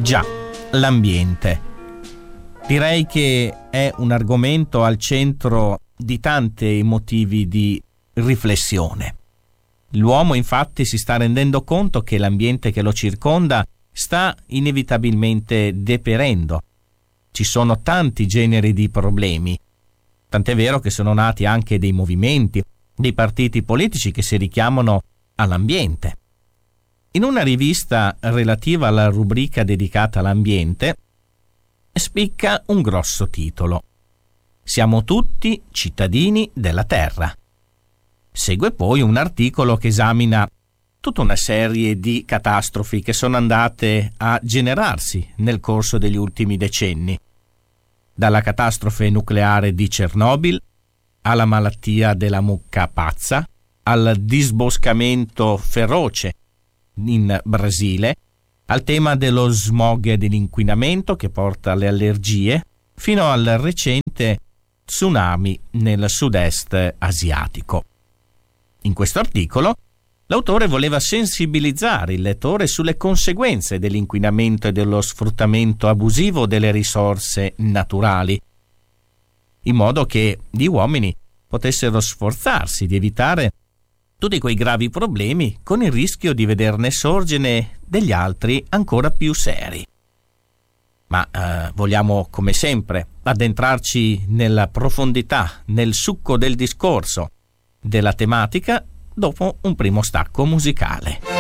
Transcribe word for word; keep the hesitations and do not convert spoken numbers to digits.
Già, l'ambiente. Direi che è un argomento al centro di tanti motivi di riflessione. L'uomo infatti si sta rendendo conto che l'ambiente che lo circonda sta inevitabilmente deperendo. Ci sono tanti generi di problemi, tant'è vero che sono nati anche dei movimenti, dei partiti politici che si richiamano all'ambiente. In una rivista relativa alla rubrica dedicata all'ambiente spicca un grosso titolo: Siamo tutti cittadini della Terra. Segue poi un articolo che esamina tutta una serie di catastrofi che sono andate a generarsi nel corso degli ultimi decenni, dalla catastrofe nucleare di Chernobyl alla malattia della mucca pazza, al disboscamento feroce in Brasile, al tema dello smog e dell'inquinamento che porta alle allergie, fino al recente tsunami nel sud-est asiatico. In questo articolo l'autore voleva sensibilizzare il lettore sulle conseguenze dell'inquinamento e dello sfruttamento abusivo delle risorse naturali, in modo che gli uomini potessero sforzarsi di evitare tutti quei gravi problemi, con il rischio di vederne sorgere degli altri ancora più seri. Ma eh, vogliamo, come sempre, addentrarci nella profondità, nel succo del discorso, della tematica, dopo un primo stacco musicale.